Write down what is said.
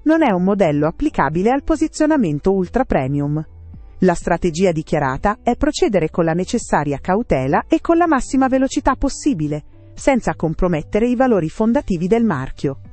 non è un modello applicabile al posizionamento ultra premium. La strategia dichiarata è procedere con la necessaria cautela e con la massima velocità possibile, senza compromettere i valori fondativi del marchio.